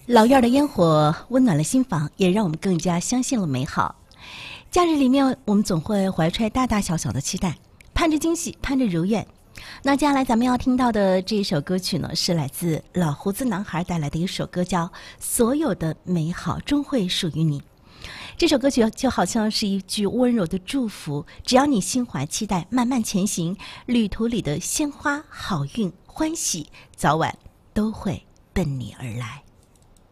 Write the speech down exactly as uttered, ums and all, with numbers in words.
老院的烟火温暖了心房，也让我们更加相信了美好。假日里面，我们总会怀揣大大小小的期待，盼着惊喜，盼着如愿。那接下来咱们要听到的这一首歌曲呢，是来自老胡子男孩带来的一首歌，叫《所有的美好终会属于你》。这首歌曲就好像是一句温柔的祝福，只要你心怀期待，慢慢前行，旅途里的鲜花、好运、欢喜，早晚都会奔你而来。